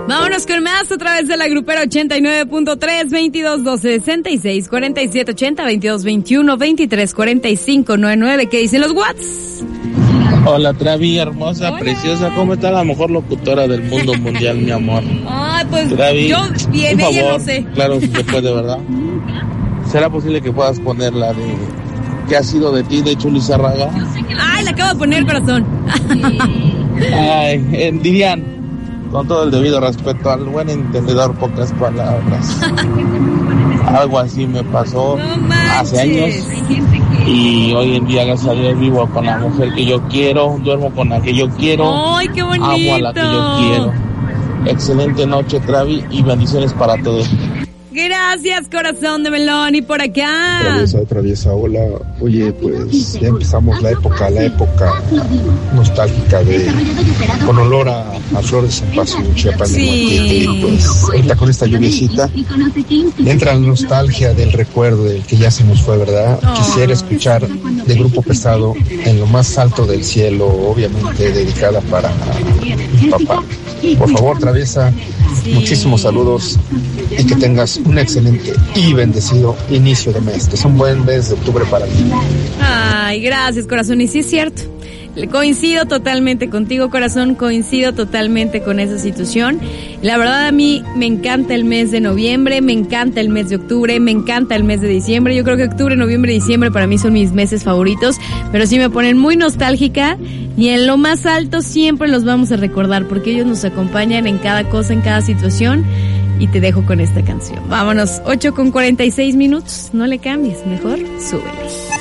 Vámonos con más a través de la grupera 89.3, 22 12 66 47 80 22 21 23 45 99. ¿Qué dicen los Whats? Hola, Travi, hermosa, hola, preciosa. ¿Cómo está la mejor locutora del mundo mundial, mi amor? Ay, pues Travi, yo bien, ella favor, no sé. Claro, si se puede, ¿verdad? ¿Será posible que puedas poner la de ¿Qué ha sido de ti, de Chuli Zárraga? Ay, la acabo de poner, corazón. Ay, dirían, con todo el debido respeto al buen entendedor, pocas palabras. Algo así me pasó hace años. Y hoy en día, gracias a Dios, vivo con la mujer que yo quiero, duermo con la que yo quiero. ¡Ay, qué bonito! Amo a la que yo quiero. Excelente noche, Travi, y bendiciones para todos. Gracias, corazón de melón. Y por acá. Traviesa, hola. Oye, pues ya empezamos la época nostálgica con olor a flores en Paso, Chiapas, sí. Y pues ahorita con esta lluviecita entra la nostalgia del recuerdo del que ya se nos fue, ¿verdad? Quisiera escuchar de Grupo Pesado En lo más alto del cielo, obviamente dedicada para mi papá. Por favor, Traviesa, muchísimos saludos y que tengas un excelente y bendecido inicio de mes. Que es un buen mes de octubre para ti. Ay, gracias, corazón. Y sí es cierto. Coincido totalmente contigo, corazón, coincido totalmente con esa situación. La verdad, a mí me encanta el mes de noviembre, me encanta el mes de octubre, me encanta el mes de diciembre. Yo creo que octubre, noviembre y diciembre para mí son mis meses favoritos, pero sí me ponen muy nostálgica y en lo más alto siempre los vamos a recordar porque ellos nos acompañan en cada cosa, en cada situación. Y te dejo con esta canción. Vámonos, 8:46, no le cambies, mejor súbele.